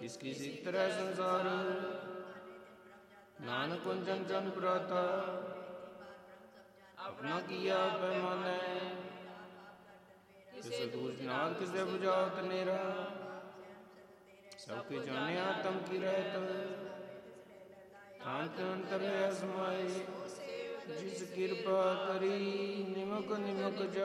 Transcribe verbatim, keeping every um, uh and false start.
इसकी सीख तरह संसार नानक कुंजन चंद प्राता अपना किया पैमाने किसे दूज नाद किसे बुझावत नेरा सबके जाने आत्म की रहत अंत अंतर है समाए जिस कृपा करी निमक निमक